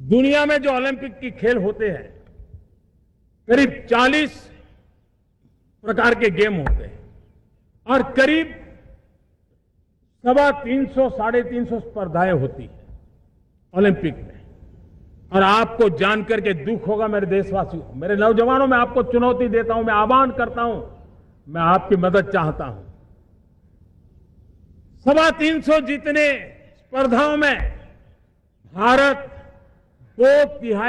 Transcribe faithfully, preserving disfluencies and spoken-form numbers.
दुनिया में जो ओलंपिक की खेल होते हैं करीब चालीस प्रकार के गेम होते हैं और करीब सवा तीन सौ साढ़े तीन सौ स्पर्धाएं होती हैं ओलंपिक में। और आपको जानकर के दुख होगा मेरे देशवासियों, मेरे नौजवानों, मैं आपको चुनौती देता हूं, मैं आह्वान करता हूं, मैं आपकी मदद चाहता हूं। सवा तीन सौ जितने स्पर्धाओं में भारत दो तिहाई